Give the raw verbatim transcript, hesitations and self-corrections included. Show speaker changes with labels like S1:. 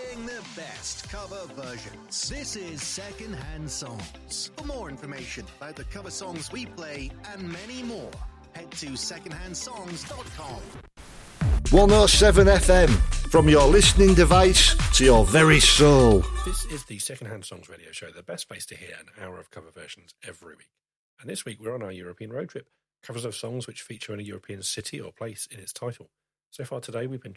S1: playing the best cover versions. This is Secondhand Songs. For more information about the cover songs we play and many more, head to secondhand songs dot com.
S2: one oh seven F M, from your listening device to your very soul.
S3: This is the Secondhand Songs radio show, the best place to hear an hour of cover versions every week. And this week we're on our European road trip, covers of songs which feature in a European city or place in its title. So far today we've been